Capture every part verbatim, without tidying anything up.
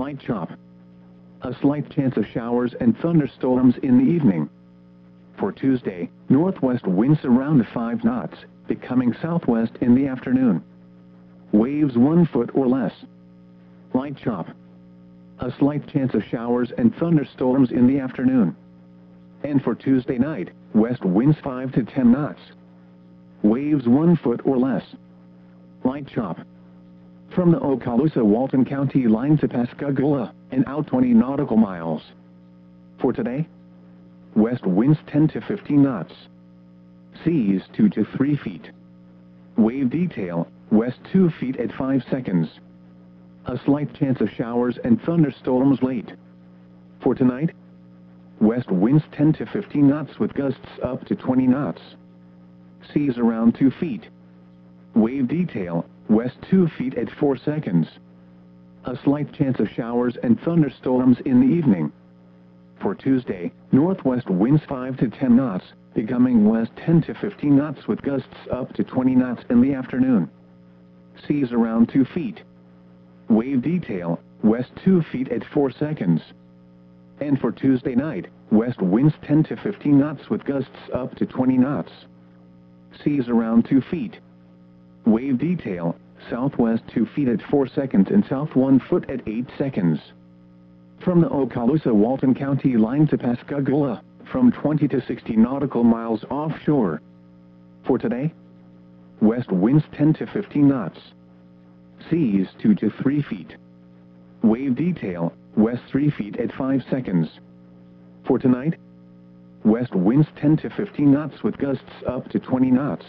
light chop. A slight chance of showers and thunderstorms in the evening. For Tuesday, northwest winds around five knots, becoming southwest in the afternoon. Waves one foot or less. Light chop. A slight chance of showers and thunderstorms in the afternoon. And for Tuesday night, west winds five to ten knots. Waves one foot or less. Light chop. From the Okaloosa-Walton County line to Pascagoula, and out twenty nautical miles. For today, west winds ten to fifteen knots. Seas two to three feet. Wave detail, west two feet at five seconds. A slight chance of showers and thunderstorms late. For tonight, west winds ten to fifteen knots with gusts up to twenty knots. Seas around two feet. Wave detail, west two feet at four seconds. A slight chance of showers and thunderstorms in the evening. For Tuesday, northwest winds five to ten knots, becoming west ten to fifteen knots with gusts up to twenty knots in the afternoon. Seas around two feet. Wave detail, west two feet at four seconds. And for Tuesday night, west winds ten to fifteen knots with gusts up to twenty knots. Seas around two feet. Wave detail, southwest two feet at four seconds and south one foot at eight seconds. From the Okaloosa-Walton County line to Pascagoula, from twenty to sixty nautical miles offshore. For today, west winds ten to fifteen knots. Seas two to three feet. Wave detail, west three feet at five seconds. For tonight, west winds ten to fifteen knots with gusts up to twenty knots.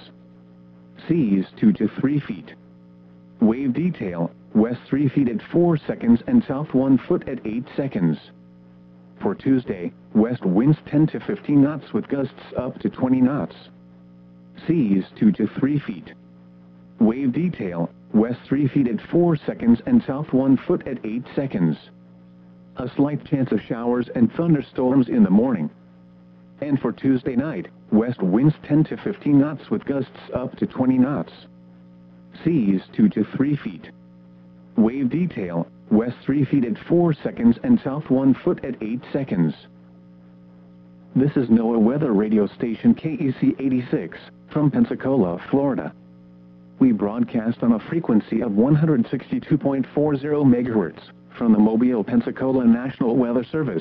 Seas two to three feet. Wave detail, west three feet at four seconds and south one foot at eight seconds. For Tuesday, west winds ten to fifteen knots with gusts up to twenty knots. Seas two to three feet. Wave detail, west three feet at four seconds and south one foot at eight seconds. A slight chance of showers and thunderstorms in the morning. And for Tuesday night, west winds ten to fifteen knots with gusts up to twenty knots. Seas two to three feet. Wave detail, west three feet at four seconds and south one foot at eight seconds. This is NOAA Weather Radio Station K E C eighty-six, from Pensacola, Florida. We broadcast on a frequency of one hundred sixty-two point four zero megahertz, from the Mobile, Pensacola National Weather Service.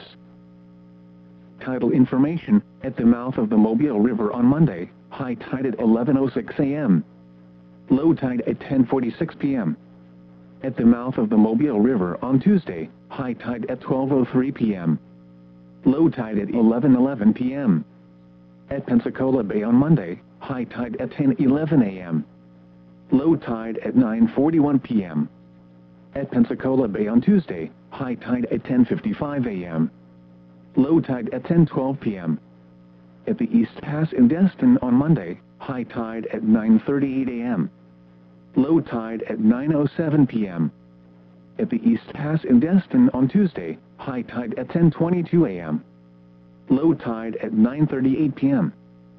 Tidal information: at the mouth of the Mobile River on Monday, high tide at eleven oh six a m Low tide at ten forty-six p m At the mouth of the Mobile River on Tuesday, high tide at twelve oh three p m Low tide at eleven eleven p m At Pensacola Bay on Monday, high tide at ten eleven a m Low tide at nine forty-one p m At Pensacola Bay on Tuesday, high tide at ten fifty-five a m Low tide at ten twelve p m At the East Pass in Destin on Monday, high tide at nine thirty-eight a m Low tide at nine oh seven p m At the East Pass in Destin on Tuesday, high tide at ten twenty-two a m Low tide at nine thirty-eight p m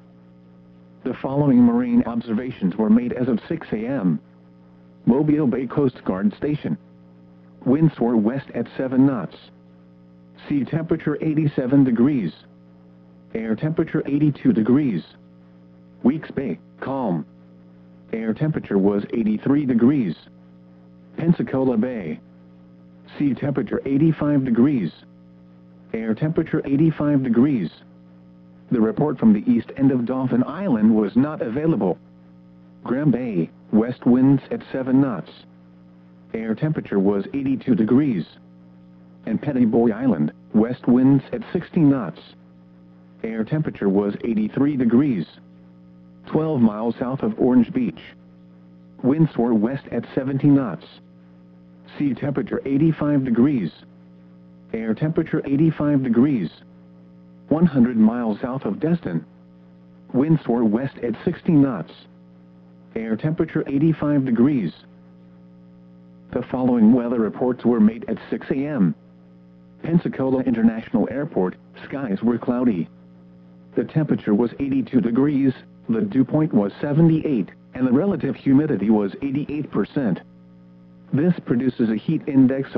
The following marine observations were made as of six a m Mobile Bay Coast Guard Station. Winds were west at seven knots. Sea temperature eighty-seven degrees. Air temperature eighty-two degrees. Weeks Bay, calm. Air temperature was eighty-three degrees. Pensacola Bay. Sea temperature eighty-five degrees. Air temperature eighty-five degrees. The report from the east end of Dauphin Island was not available. Graham Bay, west winds at seven knots. Air temperature was eighty-two degrees. And Petty Boy Island, west winds at sixty knots. Air temperature was eighty-three degrees. twelve miles south of Orange Beach. Winds were west at seventy knots. Sea temperature eighty-five degrees. Air temperature eighty-five degrees. one hundred miles south of Destin. Winds were west at sixty knots. Air temperature eighty-five degrees. The following weather reports were made at six a m Pensacola International Airport, skies were cloudy. The temperature was eighty-two degrees, the dew point was seventy-eight, and the relative humidity was eighty-eight percent. This produces a heat index of